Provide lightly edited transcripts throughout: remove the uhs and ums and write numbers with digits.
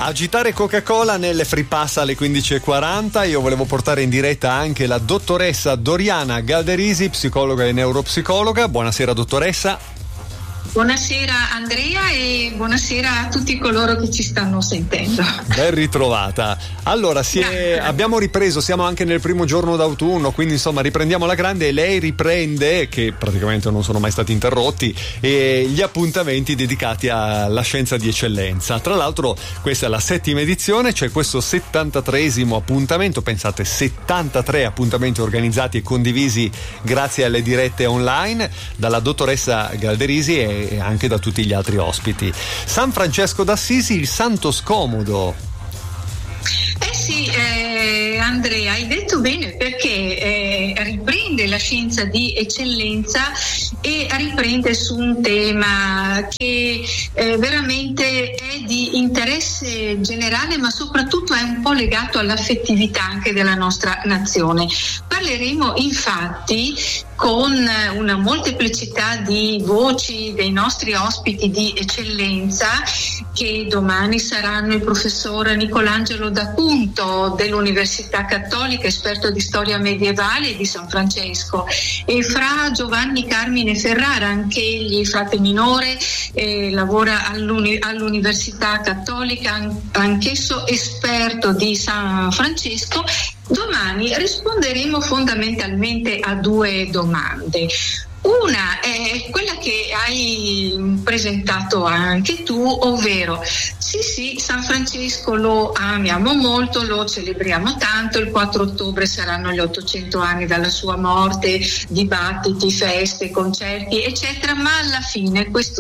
Agitare Coca-Cola nelle Free Pass alle 15:40. Io volevo portare in diretta anche la dottoressa Doriana Galderisi, psicologa e neuropsicologa. Buonasera dottoressa. Buonasera Andrea e buonasera a tutti coloro che ci stanno sentendo. Ben ritrovata. Allora, abbiamo ripreso, siamo anche nel primo giorno d'autunno, quindi insomma riprendiamo la grande, e lei riprende, che praticamente non sono mai stati interrotti, gli appuntamenti dedicati alla scienza di eccellenza. Tra l'altro questa è la 7ª edizione, c'è questo 73esimo appuntamento, pensate 73 appuntamenti organizzati e condivisi grazie alle dirette online dalla dottoressa Galderisi e anche da tutti gli altri ospiti. San Francesco d'Assisi, il santo scomodo. Sì, Andrea, hai detto bene, perché riprende la scienza di eccellenza e riprende su un tema che veramente è di interesse generale, ma soprattutto è un po' legato all'affettività anche della nostra nazione. Parleremo infatti con una molteplicità di voci dei nostri ospiti di eccellenza, che domani saranno il professor Nicolangelo D'Appunto dell'Università Cattolica, esperto di storia medievale e di San Francesco, e fra Giovanni Carmine Ferrara, anche egli frate minore, lavora all'Università Cattolica, anch'esso esperto di San Francesco. Domani risponderemo fondamentalmente a 2 domande. Una è quella che hai presentato anche tu, ovvero sì, San Francesco lo amiamo molto, lo celebriamo tanto, il 4 ottobre saranno gli 800 anni dalla sua morte, dibattiti, feste, concerti, eccetera, ma alla fine questo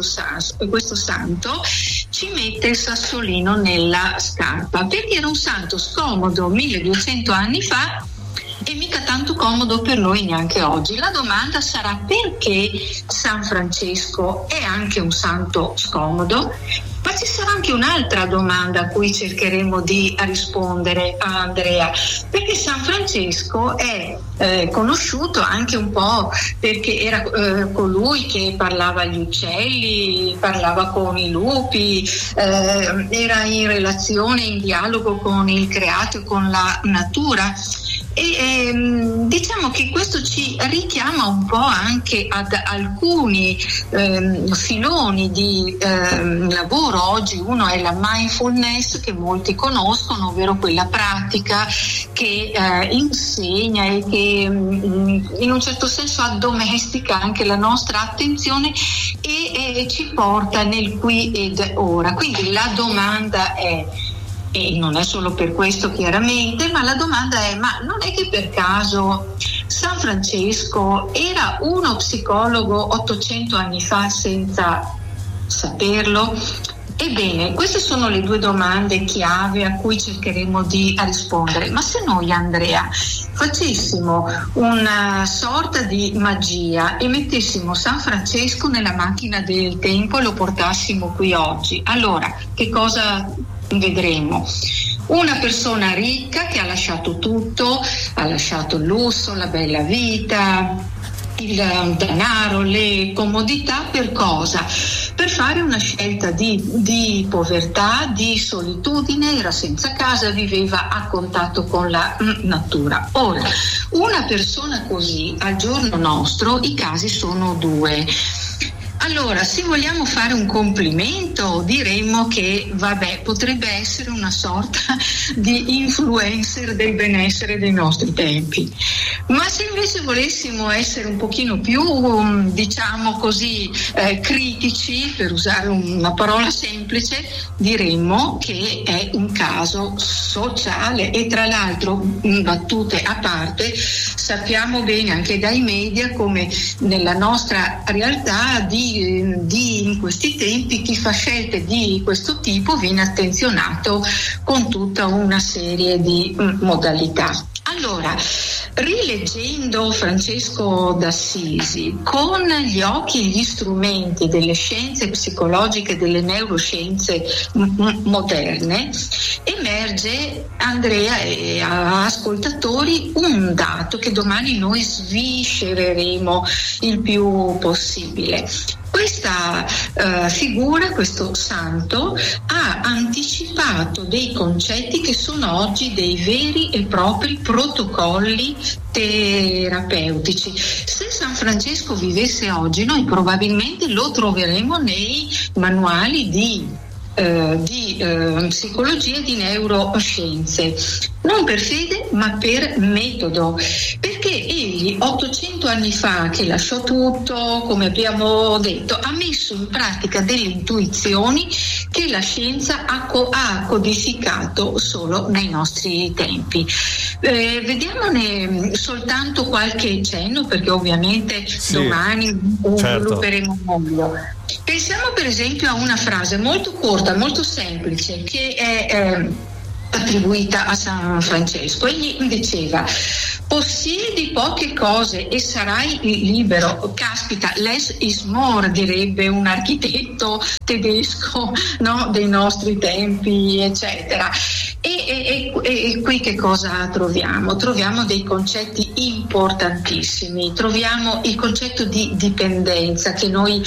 santo ci mette il sassolino nella scarpa, perché era un santo scomodo 1200 anni fa e mica tanto comodo per noi neanche oggi. La domanda sarà: perché San Francesco è anche un santo scomodo? Ma ci sarà anche un'altra domanda a cui cercheremo di rispondere, Andrea, perché San Francesco è conosciuto anche un po' perché era colui che parlava agli uccelli, parlava con i lupi, era in relazione, in dialogo con il creato e con la natura. E diciamo che questo ci richiama un po' anche ad alcuni filoni di lavoro. Oggi uno è la mindfulness, che molti conoscono, ovvero quella pratica che insegna e che in un certo senso addomestica anche la nostra attenzione e ci porta nel qui ed ora. Quindi la domanda è, e non è solo per questo chiaramente, ma la domanda è: ma non è che per caso San Francesco era uno psicologo 800 anni fa senza saperlo? Ebbene, queste sono le 2 domande chiave a cui cercheremo di rispondere. Ma se noi, Andrea, facessimo una sorta di magia e mettessimo San Francesco nella macchina del tempo e lo portassimo qui oggi, allora che cosa vedremo? Una persona ricca che ha lasciato tutto, ha lasciato il lusso, la bella vita, il denaro, le comodità, per cosa? Per fare una scelta di povertà, di solitudine, era senza casa, viveva a contatto con la natura. Ora, una persona così al giorno nostro i casi sono 2. Allora, se vogliamo fare un complimento, diremmo che potrebbe essere una sorta di influencer del benessere dei nostri tempi. Ma se invece volessimo essere un pochino più, diciamo così, critici, per usare una parola semplice, diremmo che è un caso sociale. E tra l'altro, battute a parte, sappiamo bene anche dai media come nella nostra realtà in questi tempi chi fa scelte di questo tipo viene attenzionato con tutta una serie di modalità. Allora, rileggendo Francesco d'Assisi con gli occhi e gli strumenti delle scienze psicologiche, delle neuroscienze moderne, emerge, Andrea e ascoltatori, un dato che domani noi sviscereremo il più possibile. Questa figura, questo santo, ha anticipato dei concetti che sono oggi dei veri e propri protocolli terapeutici. Se San Francesco vivesse oggi, noi probabilmente lo troveremo nei manuali di psicologia e di neuroscienze, non per fede ma per metodo, perché egli 800 anni fa, che lasciò tutto, come abbiamo detto, ha messo in pratica delle intuizioni che la scienza ha codificato solo nei nostri tempi. Vediamone soltanto qualche cenno, perché ovviamente domani svilupperemo meglio. Pensiamo per esempio a una frase molto corta, molto semplice, che è attribuita a San Francesco. Egli diceva: possiedi poche cose e sarai libero. Caspita, less is more, direbbe un architetto tedesco, no, dei nostri tempi, eccetera. E qui che cosa troviamo? Troviamo dei concetti importantissimi. Troviamo il concetto di dipendenza, che noi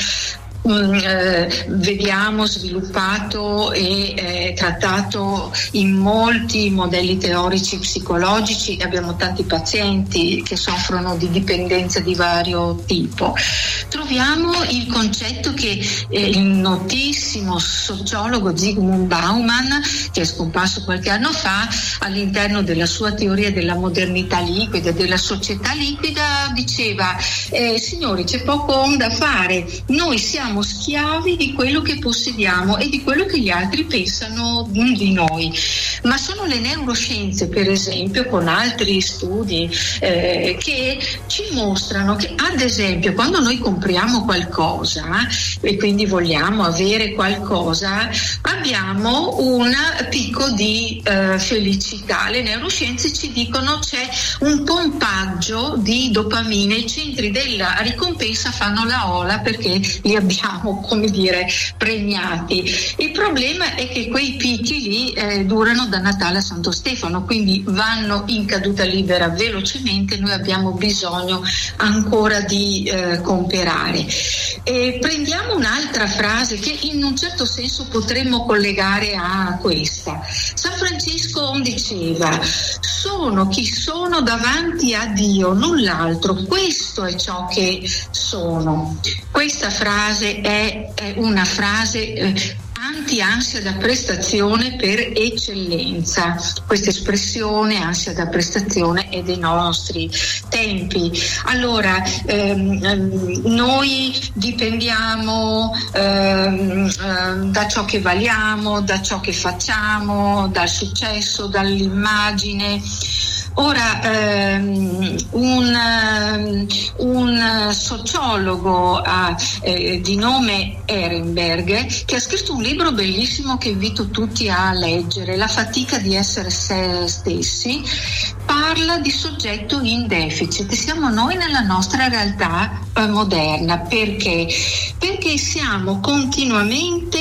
vediamo sviluppato e trattato in molti modelli teorici psicologici. Abbiamo tanti pazienti che soffrono di dipendenza di vario tipo. Troviamo il concetto che il notissimo sociologo Zygmunt Bauman, che è scomparso qualche anno fa, all'interno della sua teoria della modernità liquida, della società liquida, diceva: signori, c'è poco da fare, noi siamo schiavi di quello che possediamo e di quello che gli altri pensano di noi. Ma sono le neuroscienze, per esempio, con altri studi che ci mostrano che, ad esempio, quando noi compriamo qualcosa e quindi vogliamo avere qualcosa, abbiamo un picco di felicità. Le neuroscienze ci dicono c'è un pompaggio di dopamina, i centri della ricompensa fanno la ola perché li abbiamo, come dire, premiati. Il problema è che quei picchi lì durano da Natale a Santo Stefano, quindi vanno in caduta libera velocemente. Noi abbiamo bisogno ancora di comperare. Prendiamo un'altra frase che in un certo senso potremmo collegare a questa. San Francesco diceva: sono chi sono davanti a Dio, null'altro, questo è ciò che sono. Questa frase è una frase anti-ansia da prestazione per eccellenza. Questa espressione, ansia da prestazione, è dei nostri tempi. Allora, noi dipendiamo da ciò che valiamo, da ciò che facciamo, dal successo, dall'immagine. Ora, un sociologo di nome Ehrenberg, che ha scritto un libro bellissimo che invito tutti a leggere, La fatica di essere se stessi, parla di soggetto in deficit. Siamo noi nella nostra realtà moderna. Perché? Perché siamo continuamente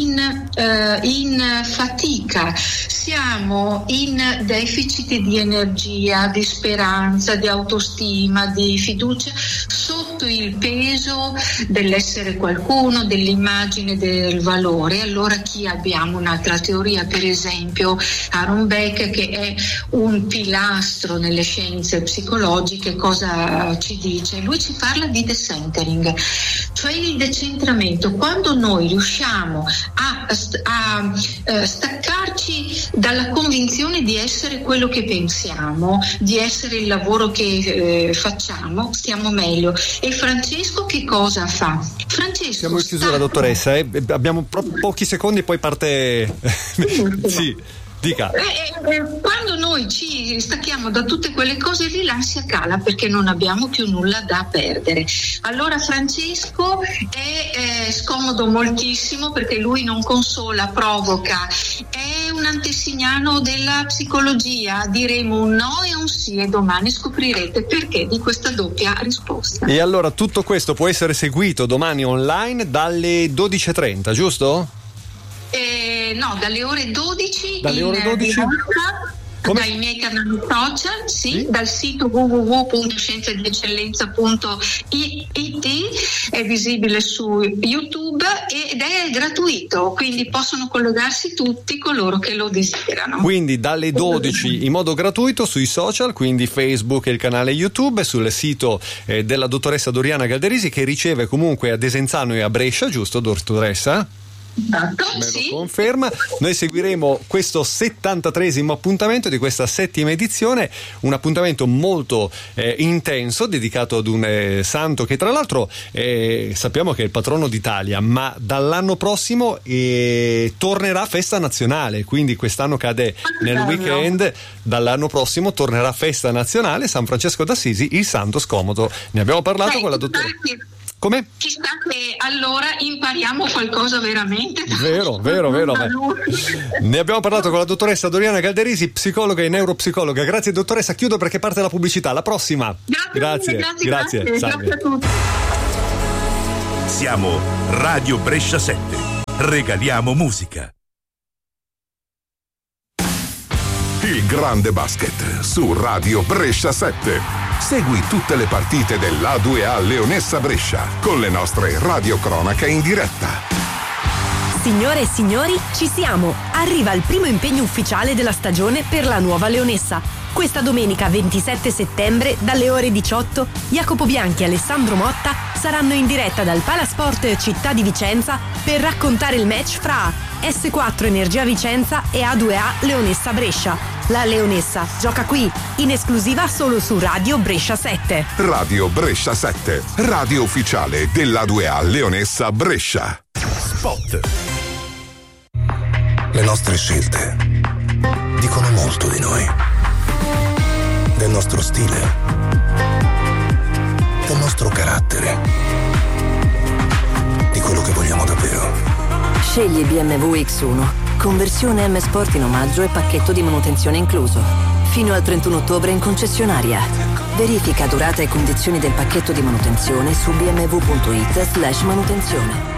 in fatica, siamo in deficit di energia, di speranza, di autostima, di fiducia, sotto il peso dell'essere qualcuno, dell'immagine, del valore. Allora chi abbiamo? Un'altra teoria, per esempio Aaron Beck, che è un pilastro nelle scienze psicologiche. Cosa ci dice? Lui ci parla di decentering, cioè il decentramento, quando noi riusciamo a staccarci dalla convinzione di essere quello che pensiamo, di essere il lavoro che facciamo, stiamo meglio. E Francesco che cosa fa? Francesco, siamo in chiusura, dottoressa, abbiamo pochi secondi, poi parte sì, dica. Quando noi ci stacchiamo da tutte quelle cose lì, l'ansia cala, perché non abbiamo più nulla da perdere. Allora Francesco è scomodo moltissimo, perché lui non consola, provoca. È un antesignano della psicologia. Diremo un no e un sì, e domani scoprirete perché di questa doppia risposta. E allora tutto questo può essere seguito domani online dalle 12:30, giusto? No, dalle ore 12 dalle ore 12? dai miei canali social, sì, dal sito www.scienzadieccellenza.it, è visibile su YouTube ed è gratuito, quindi possono collegarsi tutti coloro che lo desiderano. Quindi dalle 12 in modo gratuito sui social, quindi Facebook e il canale YouTube, sul sito della dottoressa Doriana Galderisi, che riceve comunque a Desenzano e a Brescia, giusto dottoressa? Me lo conferma. Noi seguiremo questo 73esimo appuntamento di questa 7ª edizione, un appuntamento molto intenso, dedicato ad un santo che tra l'altro sappiamo che è il patrono d'Italia, ma dall'anno prossimo tornerà festa nazionale, quindi quest'anno cade nel weekend, dall'anno prossimo tornerà festa nazionale, San Francesco d'Assisi, il santo scomodo. Ne abbiamo parlato con la dottoressa. Come? Chissà che allora impariamo qualcosa veramente. Vero. Ne abbiamo parlato con la dottoressa Doriana Galderisi, psicologa e neuropsicologa. Grazie dottoressa, chiudo perché parte la pubblicità. Alla prossima. Grazie a tutti. Siamo Radio Brescia 7. Regaliamo musica. Il grande basket su Radio Brescia 7. Segui tutte le partite dell'A2A Leonessa Brescia con le nostre radiocronache in diretta. Signore e signori, ci siamo! Arriva il primo impegno ufficiale della stagione per la nuova Leonessa. Questa domenica 27 settembre, dalle ore 18, Jacopo Bianchi e Alessandro Motta saranno in diretta dal Palasport Città di Vicenza per raccontare il match fra S4 Energia Vicenza e A2A Leonessa Brescia. La Leonessa gioca qui, in esclusiva solo su Radio Brescia 7. Radio Brescia 7, radio ufficiale dell'A2A Leonessa Brescia. Spot. Le nostre scelte dicono molto di noi, del nostro stile, del nostro carattere, di quello che vogliamo davvero. Scegli BMW X1, conversione M Sport in omaggio e pacchetto di manutenzione incluso. Fino al 31 ottobre in concessionaria. Verifica durata e condizioni del pacchetto di manutenzione su bmw.it/manutenzione.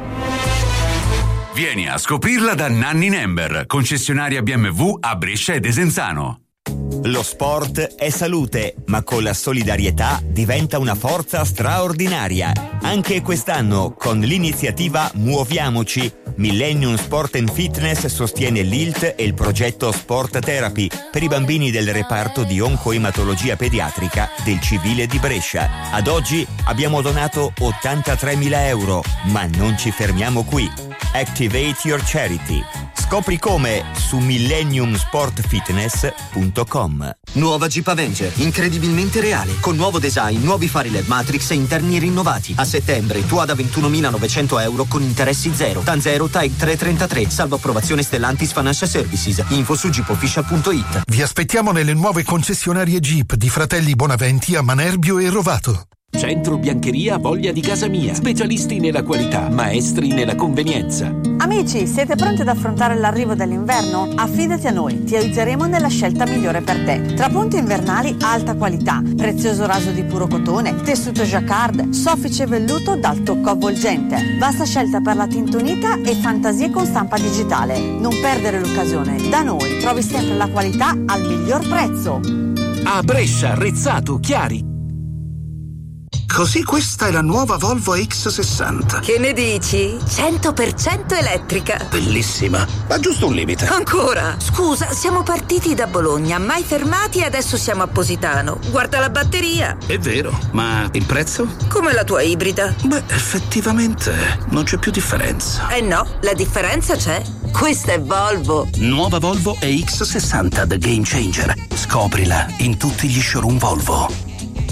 Vieni a scoprirla da Nanni Nember, concessionaria BMW a Brescia e Desenzano. Lo sport è salute, ma con la solidarietà diventa una forza straordinaria. Anche quest'anno, con l'iniziativa Muoviamoci, Millennium Sport and Fitness sostiene l'ILT e il progetto Sport Therapy per i bambini del reparto di oncoematologia pediatrica del Civile di Brescia. Ad oggi abbiamo donato 83.000 euro, ma non ci fermiamo qui. Activate your charity. Scopri come su millenniumsportfitness.com. Nuova Jeep Avenger, incredibilmente reale, con nuovo design, nuovi fari LED Matrix e interni rinnovati. A settembre tu da 21.900 euro con interessi zero. Tanzero Type 333, salvo approvazione Stellantis Financial Services. Info su jeepofficial.it. Vi aspettiamo nelle nuove concessionarie Jeep di Fratelli Bonaventi a Manerbio e Rovato. Centro Biancheria Voglia di Casa Mia. Specialisti nella qualità, maestri nella convenienza. Amici, siete pronti ad affrontare l'arrivo dell'inverno? Affidati a noi, ti aiuteremo nella scelta migliore per te. Trapunti invernali alta qualità, prezioso raso di puro cotone, tessuto jacquard, soffice velluto dal tocco avvolgente. Vasta scelta per la tintonita e fantasie con stampa digitale. Non perdere l'occasione, da noi trovi sempre la qualità al miglior prezzo. A Brescia, Rezzato, Chiari. Così questa è la nuova Volvo X60. Che ne dici? 100% elettrica. Bellissima, ma giusto un limite. Ancora? Scusa, siamo partiti da Bologna, mai fermati e adesso siamo a Positano. Guarda la batteria. È vero, ma il prezzo? Come la tua ibrida. Beh, effettivamente non c'è più differenza. Eh no, la differenza c'è. Questa è Volvo. Nuova Volvo EX60 The Game Changer. Scoprila in tutti gli showroom Volvo.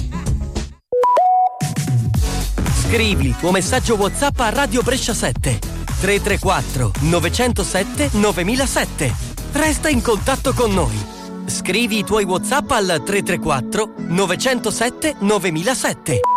Scrivi il tuo messaggio WhatsApp a Radio Brescia 7 334 907 9007. Resta in contatto con noi. Scrivi i tuoi WhatsApp al 334 907 9007.